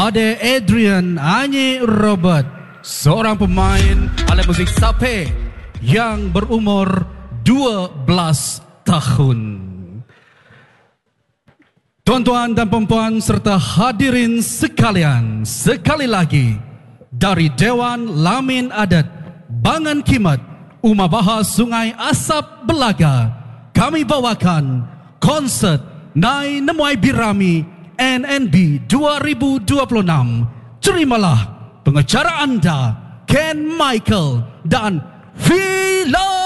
Ada Adrian Anyi Robert, seorang pemain alat muzik sape yang berumur 12 tahun. Tuan-tuan dan puan-puan serta hadirin sekalian, sekali lagi dari Dewan Lamin Adat Bangan Kimat Umah Bahar Sungai Asap Belaga, kami bawakan konsert Nai Nemuai Birami NNB 2026. Terimalah pengacara anda Ken Michael dan Philo.